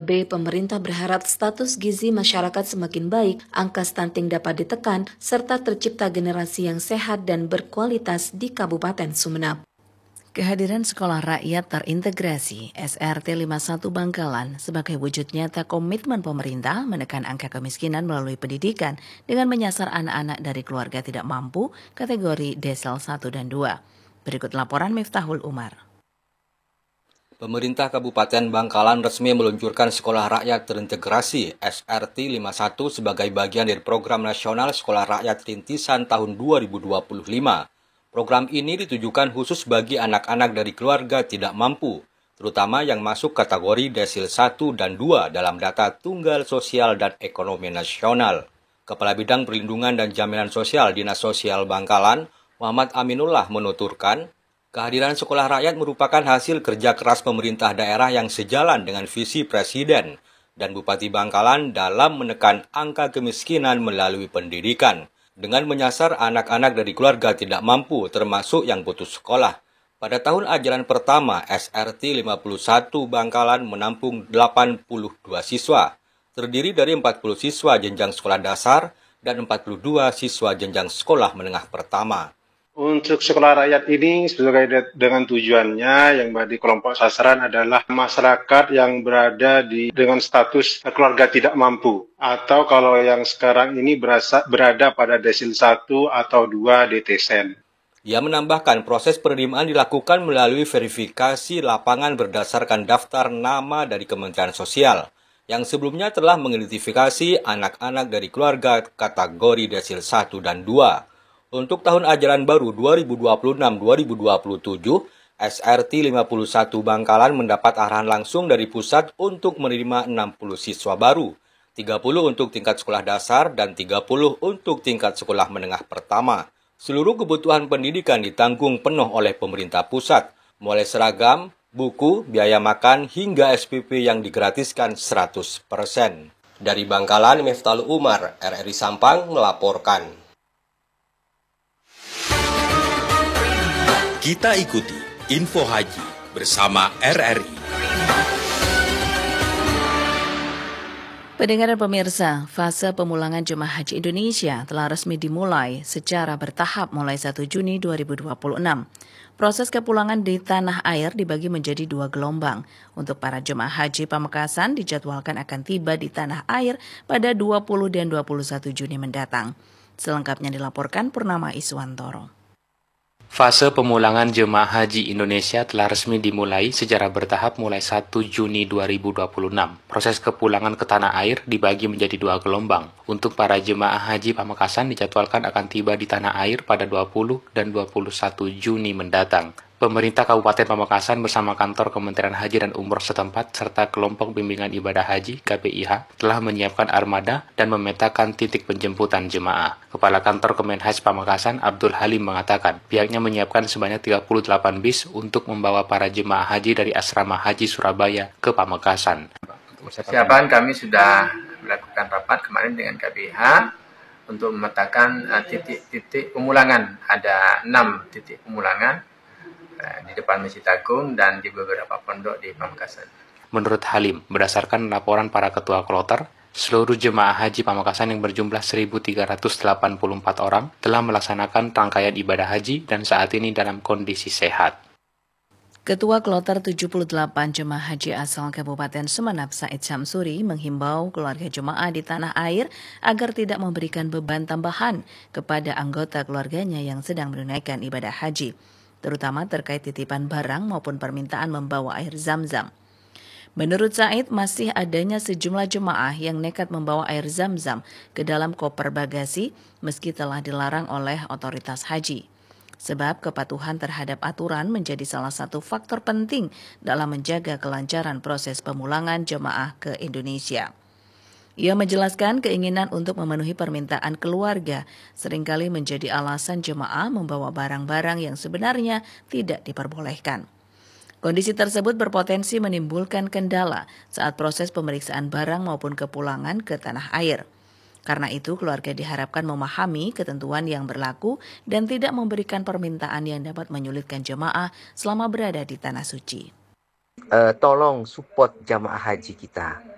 Terlebih, pemerintah berharap status gizi masyarakat semakin baik, angka stunting dapat ditekan, serta tercipta generasi yang sehat dan berkualitas di Kabupaten Sumeneb. Kehadiran Sekolah Rakyat Terintegrasi SRT 51 Bangkalan sebagai wujud nyata komitmen pemerintah menekan angka kemiskinan melalui pendidikan dengan menyasar anak-anak dari keluarga tidak mampu kategori Desel 1 dan 2. Berikut laporan Miftahul Umar. Pemerintah Kabupaten Bangkalan resmi meluncurkan Sekolah Rakyat Terintegrasi SRT 51 sebagai bagian dari Program Nasional Sekolah Rakyat Rintisan tahun 2025. Program ini ditujukan khusus bagi anak-anak dari keluarga tidak mampu, terutama yang masuk kategori Desil 1 dan 2 dalam data Tunggal Sosial dan Ekonomi Nasional. Kepala Bidang Perlindungan dan Jaminan Sosial Dinas Sosial Bangkalan, Muhammad Aminullah menuturkan, kehadiran sekolah rakyat merupakan hasil kerja keras pemerintah daerah yang sejalan dengan visi Presiden dan Bupati Bangkalan dalam menekan angka kemiskinan melalui pendidikan, dengan menyasar anak-anak dari keluarga tidak mampu termasuk yang putus sekolah. Pada tahun ajaran pertama, SRT 51 Bangkalan menampung 82 siswa, terdiri dari 40 siswa jenjang sekolah dasar dan 42 siswa jenjang sekolah menengah pertama. Untuk sekolah rakyat ini sesuai dengan tujuannya yang bagi kelompok sasaran adalah masyarakat yang berada dengan status keluarga tidak mampu, atau kalau yang sekarang ini berada pada desil 1 atau 2 DTSEN. Ia menambahkan proses penerimaan dilakukan melalui verifikasi lapangan berdasarkan daftar nama dari Kementerian Sosial, yang sebelumnya telah mengidentifikasi anak-anak dari keluarga kategori desil 1 dan 2. Untuk tahun ajaran baru 2026-2027, SRT 51 Bangkalan mendapat arahan langsung dari pusat untuk menerima 60 siswa baru, 30 untuk tingkat sekolah dasar dan 30 untuk tingkat sekolah menengah pertama. Seluruh kebutuhan pendidikan ditanggung penuh oleh pemerintah pusat, mulai seragam, buku, biaya makan, hingga SPP yang digratiskan 100%. Dari Bangkalan, Miftahul Umar, RRI Sampang, melaporkan. Kita ikuti Info Haji bersama RRI. Pendengar dan pemirsa, fase pemulangan jemaah haji Indonesia telah resmi dimulai secara bertahap mulai 1 Juni 2026. Proses kepulangan di tanah air dibagi menjadi 2 gelombang. Untuk para jemaah haji Pamekasan dijadwalkan akan tiba di tanah air pada 20 dan 21 Juni mendatang. Selengkapnya dilaporkan Purnama Iswantoro. Fase pemulangan jemaah haji Indonesia telah resmi dimulai secara bertahap mulai 1 Juni 2026. Proses kepulangan ke tanah air dibagi menjadi 2 gelombang. Untuk para jemaah haji Pamekasan dijadwalkan akan tiba di tanah air pada 20 dan 21 Juni mendatang. Pemerintah Kabupaten Pamekasan bersama kantor Kementerian Haji dan Umroh setempat serta kelompok bimbingan ibadah haji KBIH telah menyiapkan armada dan memetakan titik penjemputan jemaah. Kepala Kantor Kemenhaj Pamekasan Abdul Halim mengatakan pihaknya menyiapkan sebanyak 38 bis untuk membawa para jemaah haji dari Asrama Haji Surabaya ke Pamekasan. Persiapan kami sudah melakukan rapat kemarin dengan KBIH untuk memetakan titik-titik pemulangan. Ada 6 titik pemulangan di depan Masjid Agung dan di beberapa pondok di Pamekasan. Menurut Halim, berdasarkan laporan para ketua kloter, seluruh jemaah haji Pamekasan yang berjumlah 1.384 orang telah melaksanakan rangkaian ibadah haji dan saat ini dalam kondisi sehat. Ketua Kloter 78 Jemaah Haji asal Kabupaten Sumeneb Said Syamsuri menghimbau keluarga jemaah di tanah air agar tidak memberikan beban tambahan kepada anggota keluarganya yang sedang menunaikan ibadah haji, terutama terkait titipan barang maupun permintaan membawa air zam-zam. Menurut Said, masih adanya sejumlah jemaah yang nekat membawa air zam-zam ke dalam koper bagasi meski telah dilarang oleh otoritas haji. Sebab kepatuhan terhadap aturan menjadi salah satu faktor penting dalam menjaga kelancaran proses pemulangan jemaah ke Indonesia. Ia menjelaskan keinginan untuk memenuhi permintaan keluarga seringkali menjadi alasan jemaah membawa barang-barang yang sebenarnya tidak diperbolehkan. Kondisi tersebut berpotensi menimbulkan kendala saat proses pemeriksaan barang maupun kepulangan ke tanah air. Karena itu, keluarga diharapkan memahami ketentuan yang berlaku dan tidak memberikan permintaan yang dapat menyulitkan jemaah selama berada di tanah suci. Tolong support jamaah haji kita.